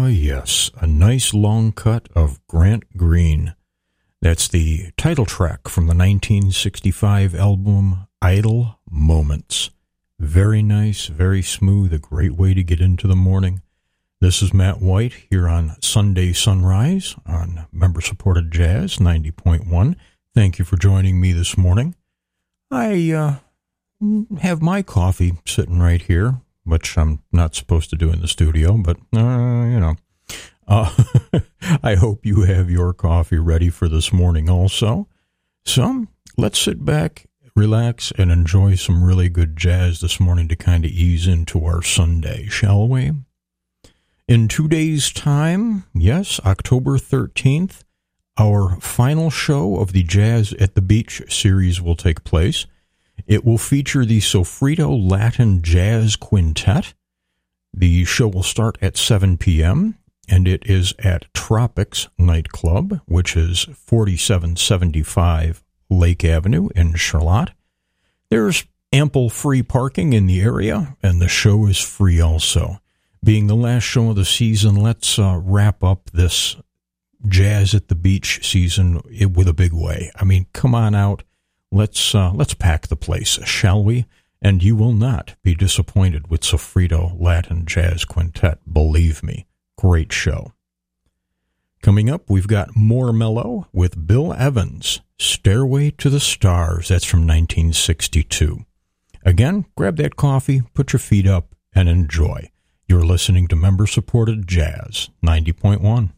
Yes, a nice long cut of Grant Green. That's the title track from the 1965 album Idle Moments. Very nice, very smooth, a great way to get into the morning. This is Matt White here on Sunday Sunrise on member-supported Jazz 90.1. Thank you for joining me this morning. I have my coffee sitting right here, which I'm not supposed to do in the studio, but, I hope you have your coffee ready for this morning also. So let's sit back, relax, and enjoy some really good jazz this morning to kind of ease into our Sunday, shall we? In 2 days' time, yes, October 13th, our final show of the Jazz at the Beach series will take place. It will feature the Sofrito Latin Jazz Quintet. The show will start at 7 p.m., and it is at Tropics Nightclub, which is 4775 Lake Avenue in Charlotte. There's ample free parking in the area, and the show is free also. Being the last show of the season, let's wrap up this Jazz at the Beach season with a big way. I mean, come on out. Let's pack the place, shall we? And you will not be disappointed with Sofrito Latin Jazz Quintet, believe me. Great show. Coming up, we've got more mellow with Bill Evans, Stairway to the Stars. That's from 1962. Again, grab that coffee, put your feet up, and enjoy. You're listening to member-supported Jazz 90.1.